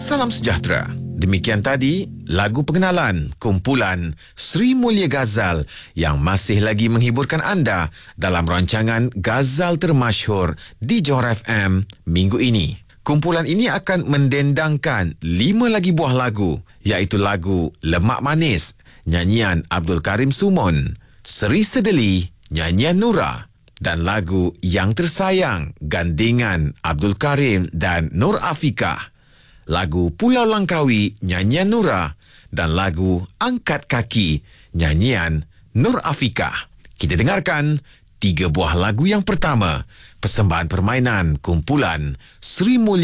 Salam sejahtera. Demikian tadi lagu pengenalan kumpulan Sri Mulia Ghazal yang masih lagi menghiburkan anda dalam rancangan Ghazal Termasyhur di Johor FM minggu ini. Kumpulan ini akan mendendangkan 5 lagi buah lagu, iaitu lagu Lemak Manis, nyanyian Abdul Karim Sumon, Seri Sedeli, nyanyian Nura, dan lagu Yang Tersayang, gandingan Abdul Karim dan Nur Afikah. Lagu Pulau Langkawi, nyanyian Nura, dan lagu Angkat Kaki, nyanyian Nur Afikah. Kita dengarkan 3 buah lagu yang pertama, persembahan permainan kumpulan Sri Mulia